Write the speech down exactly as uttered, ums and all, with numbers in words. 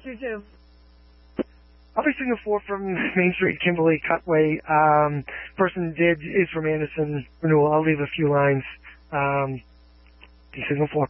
two two. I'll be signal four from Main Street, Kimberly, Cutway. Um, person did is from Anderson Renewal. I'll leave a few lines. Um, be signal four.